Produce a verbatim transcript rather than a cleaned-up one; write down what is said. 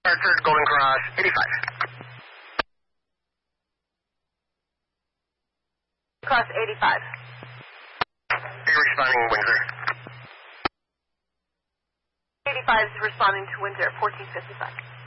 Hartford, Golden Cross, eighty-five. Cross eighty-five. You're responding, Windsor. eighty-five is responding to Windsor, fourteen fifty-five.